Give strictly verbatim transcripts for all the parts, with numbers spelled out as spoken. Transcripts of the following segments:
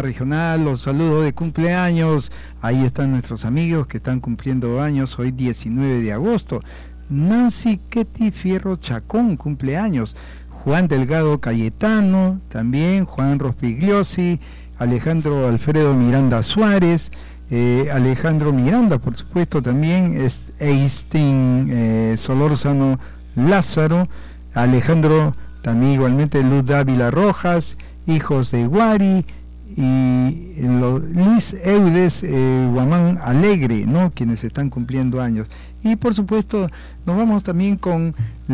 regional, los saludos de cumpleaños. Ahí están nuestros amigos que están cumpliendo años hoy diecinueve de agosto. Nancy Ketty Fierro Chacón, cumpleaños. Juan Delgado Cayetano, también Juan Rospigliosi, Alejandro Alfredo Miranda Suárez, eh, Alejandro Miranda, por supuesto, también es Eistin eh, Solórzano Lázaro, Alejandro, también igualmente Luz Dávila Rojas, hijos de Guari, y lo, Luis Eudes eh, Guamán Alegre, ¿no?, quienes están cumpliendo años. Y por supuesto nos vamos también con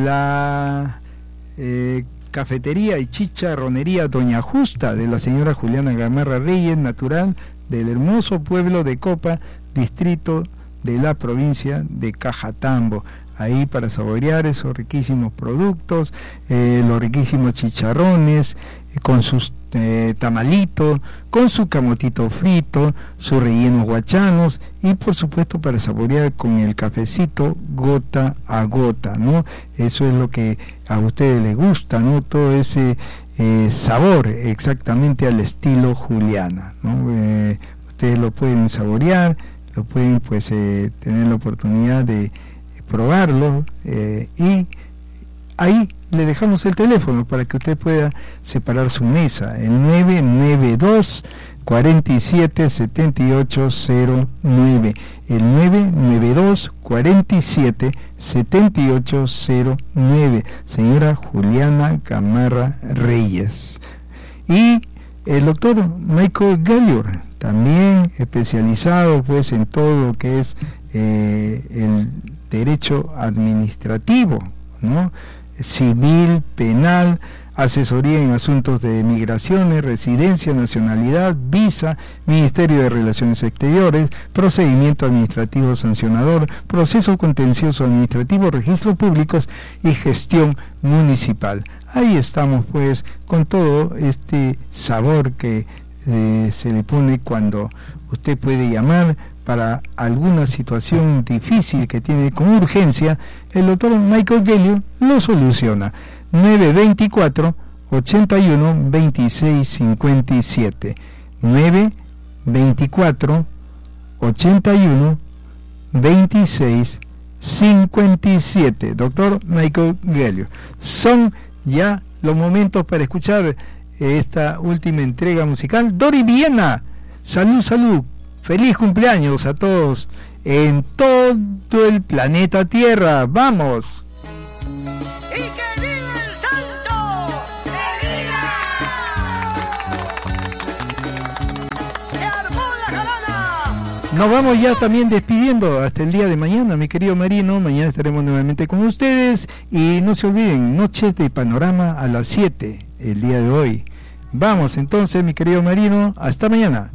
la eh, cafetería y chicharronería Doña Justa, de la señora Juliana Gamarra Reyes, natural del hermoso pueblo de Copa, distrito de la provincia de Cajatambo. Ahí para saborear esos riquísimos productos, eh, los riquísimos chicharrones, eh, con sus eh, tamalitos, con su camotito frito, sus rellenos guachanos, y por supuesto para saborear con el cafecito gota a gota, ¿no? Eso es lo que a ustedes les gusta, ¿no? Todo ese eh, sabor exactamente al estilo Juliana, ¿no? Eh, ustedes lo pueden saborear, lo pueden pues eh, tener la oportunidad de probarlo, eh, y ahí le dejamos el teléfono para que usted pueda separar su mesa, el nueve nueve dos, cuatro siete, siete ocho cero nueve, el nueve nueve dos, cuatro siete, siete ocho cero nueve, señora Juliana Gamarra Reyes. Y el doctor Michael Gaillor, también especializado pues en todo lo que es eh, el derecho administrativo, ¿no?, civil, penal, asesoría en asuntos de migraciones, residencia, nacionalidad, visa, Ministerio de Relaciones Exteriores, procedimiento administrativo sancionador, proceso contencioso administrativo, registros públicos y gestión municipal. Ahí estamos pues con todo este sabor que eh, se le pone cuando usted puede llamar para alguna situación difícil que tiene con urgencia. El doctor Michael Gaillor lo soluciona. nueve dos cuatro, ocho uno, dos seis cinco siete, nueve dos cuatro, ocho uno, dos seis cinco siete. Doctor Michael Gaillor. Son ya los momentos para escuchar esta última entrega musical. Dori Viena, salud, salud. Feliz cumpleaños a todos en todo el planeta Tierra. ¡Vamos! ¡Y que viva el santo! ¡Que viva! ¡Se armó la jarana! Nos vamos ya también despidiendo hasta el día de mañana, mi querido Marino. Mañana estaremos nuevamente con ustedes. Y no se olviden, Noches de Panorama a las siete, el día de hoy. Vamos entonces, mi querido Marino. Hasta mañana.